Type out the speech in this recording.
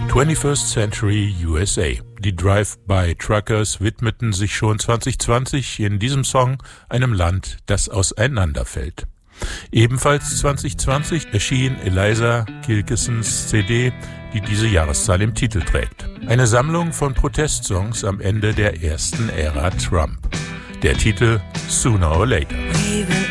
21st Century USA. Die Drive-by-Truckers widmeten sich schon 2020 in diesem Song einem Land, das auseinanderfällt. Ebenfalls 2020 erschien Eliza Kilkissons CD, die diese Jahreszahl im Titel trägt. Eine Sammlung von Protestsongs am Ende der ersten Ära Trump. Der Titel Sooner or Later.